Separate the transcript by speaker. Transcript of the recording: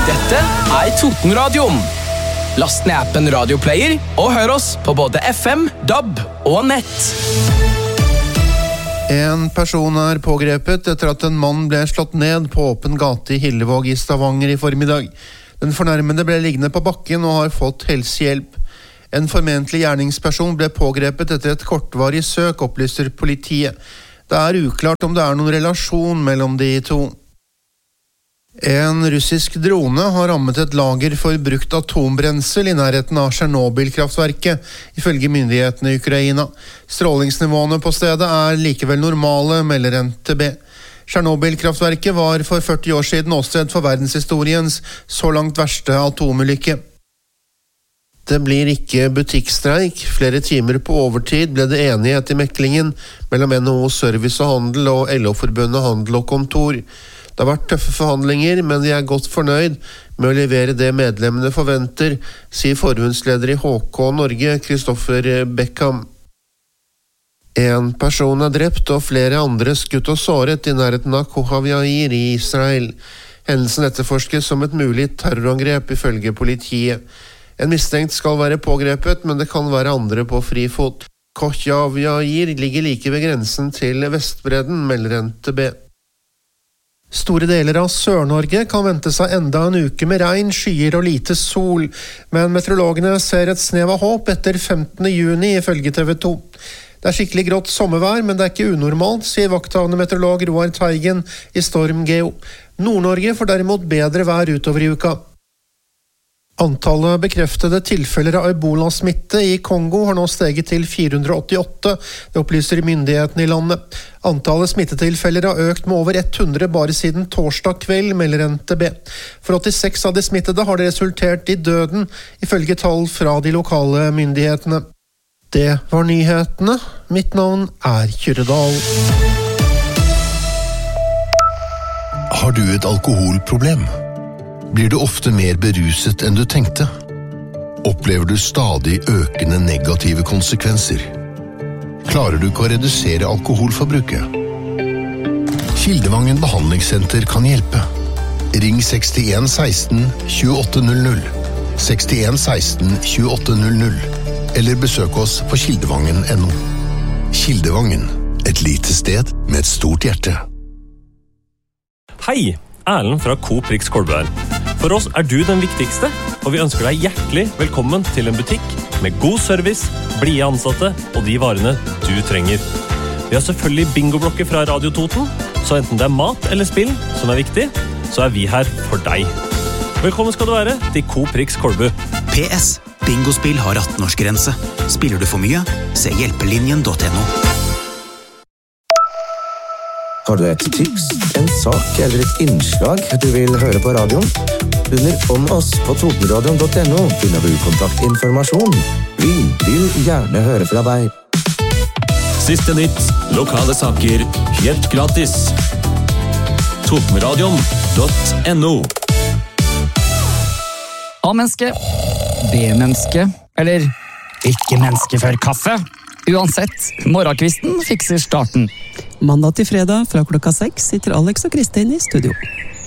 Speaker 1: Dette Totenradioen. Last ned appen Radioplayer og hør oss på både FM, DAB og nett.
Speaker 2: En person pågrepet etter at en mann ble slått ned på åpen gate i Hillevåg i Stavanger i formiddag. Den fornærmede ble liggende på bakken og har fått helsehjelp. En formentlig gjerningsperson ble pågrepet etter et kortvarig søk, opplyser politiet. Det uklart om det noen relasjon mellom de to. En russisk drone har rammet et lager for brukt atombrensel i nærheten av Tsjernobyl-kraftverket, ifølge myndighetene i Ukraina. Strålingsnivåene på stedet likevel normale, melder NTB. Tsjernobyl-kraftverket var for 40 år siden åsted for verdenshistoriens så langt verste atomulykke. Det blir ikke butikkstreik. Flere timer på overtid ble det enighet i meklingen mellom NHO Service og Handel og LO-forbundet Handel og Kontor. Det har vært tøffe forhandlinger, men de godt fornøyd med å levere det medlemmene forventer, sier forbundsleder i HK Norge, Kristoffer Beckham. En person drept og flere andre skutt og såret i nærheten av Kohaviair i Israel. Hendelsen etterforskes som et mulig terrorangrep ifølge politiet. En mistenkt skal være pågrepet, men det kan være andre på frifot. Kohaviair ligger like ved grensen til Vestbredden, melder NTB. Store deler av Sør-Norge kan vente seg enda en uke med regn, skyer og lite sol, men meteorologene ser et snev av håp etter 15. juni ifølge TV 2. Det skikkelig grått sommervær, men det ikke unormalt, sier vakthavende meteorolog Roar Teigen i Storm Geo. Nord-Norge får derimot bedre vær utover i uka. Antallet bekreftede tilfeller av ebola-smitte i Kongo har nå steget til 488, det opplyser myndighetene i landet. Antallet smittetilfeller har økt med over 100 bare siden torsdag kveld, melder NTB. For 86 av de smittede har det resultert i døden, ifølge tall fra de lokale myndighetene. Det var nyhetene. Mitt navn Kyrre Dahl.
Speaker 3: Har du et alkoholproblem? Blir du ofte mer beruset enn du tenkte? Opplever du stadig økende negative konsekvenser? Klarer du ikke å redusere alkoholforbruket? Kildevangen behandlingssenter kan hjelpe. Ring 61 16 28 00, 61 16 28 00, eller besøk oss på kildevangen.no. Kildevangen, et lite sted med et stort hjerte.
Speaker 4: Hei, Erlend fra Coop Rix Kolbu her. For oss du den viktigste, og vi ønsker deg hjertelig velkommen til en butikk med god service, blide ansatte og de varene du trenger. Vi har selvfølgelig bingoblokker fra Radio Toten, så enten det mat eller spill som viktig, så vi her for deg. Velkommen skal du være til Coop Rix Kolbu.
Speaker 5: PS. Bingospill har 18-årsgrense. Spiller du for mye? Se hjelpelinjen.no.
Speaker 6: Har du et tips, en sak eller et innslag du vil høre på radioen? Under Om oss på totenradioen.no finner du kontaktinformasjon. Vi vil gjerne høre fra deg.
Speaker 7: Siste nytt, lokale saker, helt gratis. Totenradioen.no.
Speaker 8: A-menneske, B-menneske, eller ikke menneske før kaffe. Uansett, morgenkvisten fikser starten.
Speaker 9: Mandag til fredag fra klokka 6 sitter Alex og Kristin i studio.